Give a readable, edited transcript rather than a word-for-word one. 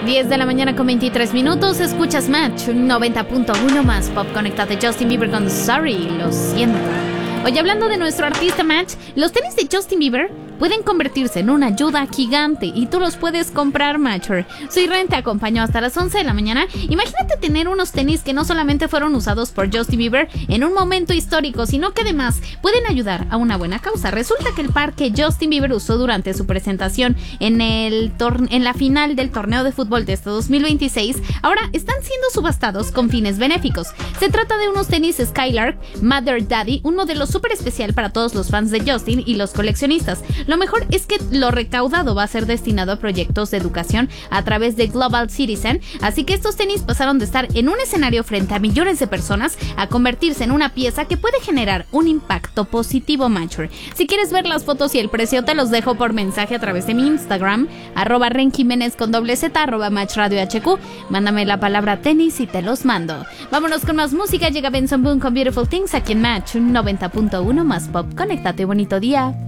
10 de la mañana con 23 minutos, escuchas Match 90.1 más Pop. Conéctate. Justin Bieber con Sorry, lo siento. Hoy hablando de nuestro artista Match, los tenis de Justin Bieber pueden convertirse en una ayuda gigante y tú los puedes comprar, Matcher. Soy Ren, te acompaño hasta las 11 de la mañana. Imagínate tener unos tenis que no solamente fueron usados por Justin Bieber en un momento histórico, sino que además pueden ayudar a una buena causa. Resulta que el par que Justin Bieber usó durante su presentación en la final del torneo de fútbol de este 2026, ahora están siendo subastados con fines benéficos. Se trata de unos tenis Skylark Mother Daddy, un modelo súper especial para todos los fans de Justin y los coleccionistas. Lo mejor es que lo recaudado va a ser destinado a proyectos de educación a través de Global Citizen, así que estos tenis pasaron de estar en un escenario frente a millones de personas a convertirse en una pieza que puede generar un impacto positivo, Matcher. Si quieres ver las fotos y el precio, te los dejo por mensaje a través de mi Instagram, @renjimenez con @, @matchradiohq. Mándame la palabra tenis y te los mando. Vámonos con más música. Llega Benson Boone con Beautiful Things aquí en Match 90.1 más Pop. Conéctate, bonito día.